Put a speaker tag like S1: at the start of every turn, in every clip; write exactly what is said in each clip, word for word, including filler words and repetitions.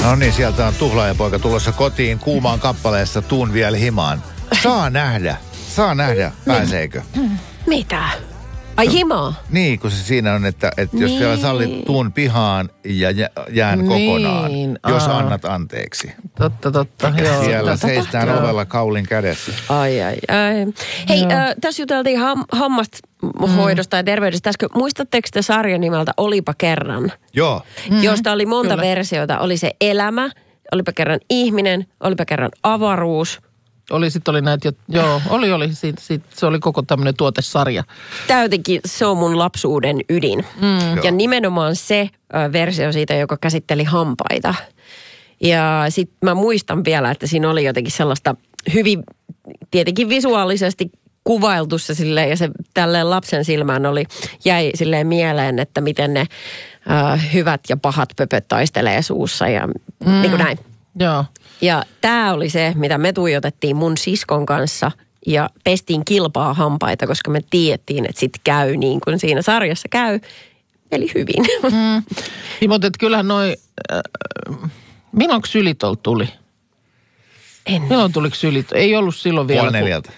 S1: No niin, sieltä on tuhlaajapoika tulossa kotiin kuumaan kappaleessa Tuun vielä himaan. Saa nähdä, saa nähdä, pääseekö?
S2: Mitä? Ai himaa?
S1: Niin, kun se siinä on, että, että jos
S2: Niin.
S1: vielä sallit tuun pihaan ja jä, jään
S3: Niin,
S1: kokonaan, jos
S3: aa.
S1: annat anteeksi.
S3: Totta, totta. Joo,
S1: Siellä
S3: totta.
S1: seistään
S3: Joo.
S1: ovella kaulin kädessä.
S2: Ai, ai, ai. Hei, äh, tässä juteltiin ham, hammashoidosta ja terveydestä. Äsken, muistatteko te sarjan nimeltä Olipa kerran?
S1: Joo.
S2: Mm-hmm. Josta oli monta
S3: Kyllä.
S2: versiota. Oli se elämä, olipa kerran ihminen, olipa kerran avaruus.
S3: Oli, sit oli näitä, jo- joo, oli, oli. Sit, sit, se oli koko tämmöinen tuotesarja.
S2: Tämä jotenkin, se on mun lapsuuden ydin. Mm. Ja nimenomaan se ö, versio siitä, joka käsitteli hampaita. Ja sitten mä muistan vielä, että siinä oli jotenkin sellaista hyvin, tietenkin visuaalisesti kuvailtu se silleen, ja se tälleen lapsen silmään oli, jäi silleen mieleen, että miten ne ö, hyvät ja pahat pöpöt taistelee suussa ja mm. niin kuin näin.
S3: Joo.
S2: Ja tämä oli se, mitä me tuijotettiin mun siskon kanssa ja pestiin kilpaa hampaita, koska me tiedettiin, että sit käy niin kuin siinä sarjassa käy. Eli hyvin.
S3: Mm. Niin, mutta kyllähän noi, äh, milloin Xylitol tuli?
S2: En.
S3: Milloin tuli Xylitol? Ei ollut silloin vielä.
S1: Puoli neljältä.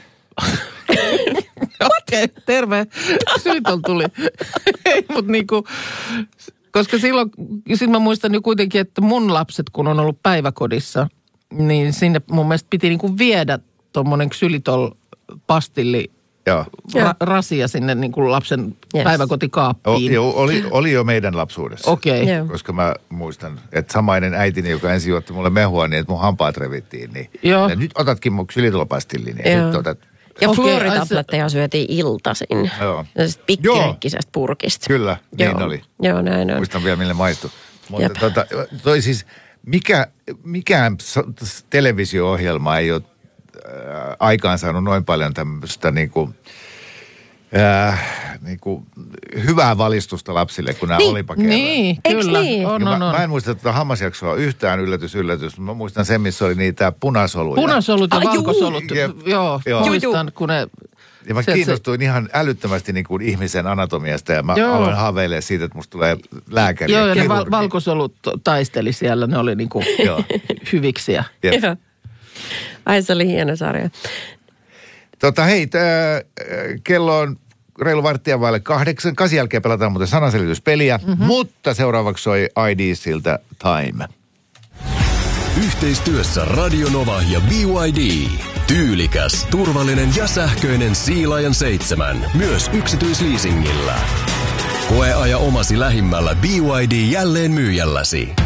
S3: Okei, okay, terve. Xylitol tuli. Ei, mutta niinku, koska silloin, sit mä muistan jo kuitenkin, että mun lapset, kun on ollut päiväkodissa, niin sinne mun mielestä piti niinku viedä tommonen Xylitol-pastilli
S1: Joo.
S3: ra- rasia sinne niinku lapsen
S2: Yes.
S3: päiväkotikaappiin.
S1: O, jo, oli, oli jo meidän lapsuudessa.
S3: Okei.
S2: Joo.
S1: Koska mä muistan, että samainen äitini, joka ensin juotti mulle mehua, niin että mun hampaat revittiin. Niin,
S3: Joo.
S1: ja nyt otatkin mun ksylitolpastillin. Ja
S2: Joo.
S1: nyt otat.
S2: Ja
S3: Okei,
S2: fluoritabletteja syötiin iltaisin.
S1: Joo.
S2: Pikkirekkisestä purkista.
S1: Kyllä, niin
S2: Joo.
S1: oli.
S2: Joo, näin on.
S1: Muistan vielä, mille maistui. Mutta
S2: Jep.
S1: tota, toi siis, mikä, mikään so- televisio-ohjelma ei ole äh, aikaan saanut noin paljon tämmöistä niinku, äh, niinku, hyvää valistusta lapsille, kun nämä
S2: Niin,
S1: olipa kerran.
S3: Niin,
S2: Eiks
S3: kyllä.
S2: niin?
S3: On,
S1: Ja
S3: on,
S1: mä,
S3: on.
S1: mä en muista tätä hammasjaksoa yhtään yllätys, yllätys. Mä muistan sen, missä oli niitä punasoluja.
S3: Punasolut ja
S2: Ah, juu.
S3: valkosolut.
S1: Jep.
S3: Joo,
S1: Joo.
S3: muistan, kun ne...
S1: Ja mä
S3: se-
S1: kiinnostuin ihan älyttömästi niin kuin ihmisen anatomiasta ja mä
S3: Joo.
S1: aloin haaveilemaan siitä, että musta tulee lääkäri.
S3: Joo, ja ne
S1: kirurgi.
S3: val- valkosolut taisteli siellä, ne oli niinku
S1: Joo.
S3: hyviksiä.
S1: Jep.
S2: Joo. Ai, se oli hieno sarja.
S1: Tota hei, tää, kello on reilu varttia vaille kahdeksan. Kasi jälkeen pelataan muuten sanaselityspeliä, mm-hmm. mutta seuraavaksi soi I D-siltä Time.
S4: Yhteistyössä Radio Nova ja B Y D. Tyylikäs, turvallinen ja sähköinen Sealion seitsemän. Myös yksityisleasingillä. Koe aja omasi lähimmällä B Y D jälleen myyjälläsi.